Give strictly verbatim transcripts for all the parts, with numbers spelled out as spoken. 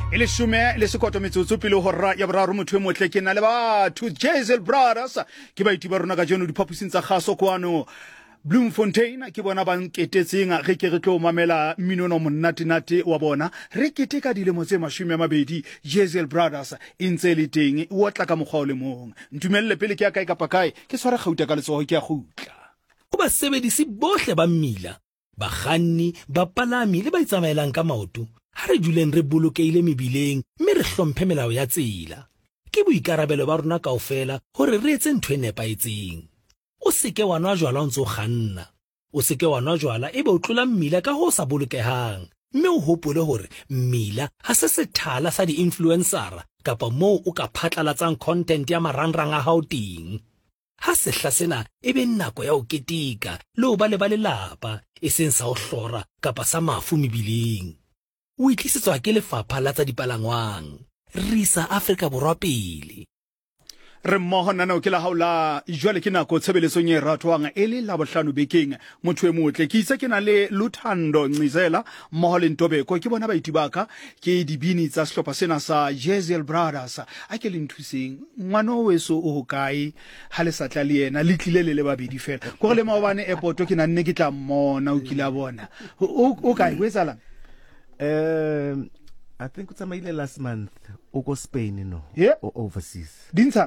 Ele shume le sekoto metsotso pele hora ya boraro motho e motle ke na le batho Jezel Brothers ke baiti ba rona ka jeno diphaposing tsa kgaso kwano Bloemfontein ke bona ba nketetseng ge ke re tlo mamela mminono monnatinate wa bona re keteka dilemo tse mashome a mabedi Jezel Brothers intse le teng o tla ka mogwa o le mong ntumelle pele ke ya kae kapa kae ke swara gauta ka letsogo ke ya gutla o ba sebedisi bohle ba mmila ba kganni ba palami le ba itsamaelang ka maoto ha re duleng re bolokeile mebileng mme re hlomphe melao ya tsela ke boikarabelo ba rona kaofela hore re etse ntho e nepaetseng o seke wa nwa jwala ntse o kganna o seke wa nwa jwala ebe o tlola mmila ka ho sa bolokehang mme o hopole hore mmila ha se sethala sa di-influencer kapa moo o ka phatlalatsang content ya marangrang a hao teng ha sehla sena ebe nako ya o ketika le o ba le ba lelapa e seng sa o hlora kapa sa mafu mebileng o itlisetswa ke lefapha la tsa dipalangwang Risa Afrika Borwa pele re mmoho nana o ke la haula jwale ke nako tshebeletsong e ratwang e le la bohlano bekeng motho e motle ke itse ke na le Luthando Ncizela mmoho le Ntobeko ke bona baiti baka ke dibini tsa sehlopha sena sa Jezel Brothers a ke le nthuseng ngwana o weso o hokae ha le sa tla le yena le tlile le le babedi fela go le maobane airport ke na nne ke tla mmona o kila bona o kae go etsalang Um, I think it's a last month. Oko Spain, you know, yeah, or overseas. Dinsang,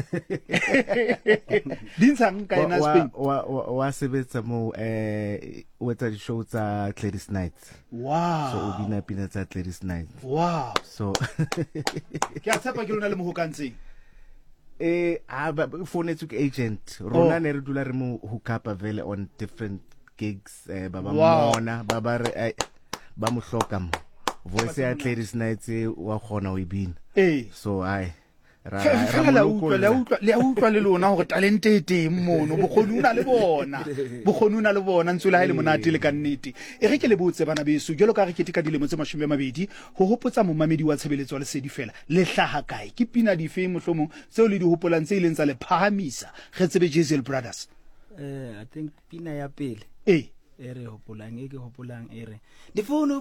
Dinsang, kaya na Spain. Wa wa wa sebetsa mo eh with the show tsa Gladys Nights. Wow. So ubina pina tsa Gladys Nights. Wow. So. Kya tsapa ke lona le mo hokantseng. Eh, ah, but for network agent, Rona ne re dula re mo hook up vele on different gigs. Eh, baba mona, baba re. Ba mo hloka mo voice ya Gladys Nights wa khona o ibina eh so ai ra la utlwa la utlwa le utlwa le lona hore talent e teng mono bokgoni una le bona bokgoni una le bona ntsula ha ile monate le kannete e re ke le botse bana beso jelo ka re ke tika dilemo tse mashome a mabedi ho hopotsa momamedi wa tshebeletso wa lesedi fela le hlaha kae ke pina di fe mohlomong tseo le di hopolang tse ileng tsa le phahamisa re tsebe Jezel Brothers eh I think pina ya pele eh ere hopolang e ke hopolang ere di phone